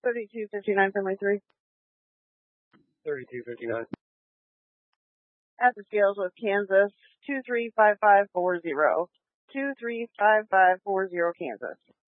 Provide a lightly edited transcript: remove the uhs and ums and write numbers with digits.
3259 Family 3. 3259. At the scales with Kansas, 235540. 235540 Kansas.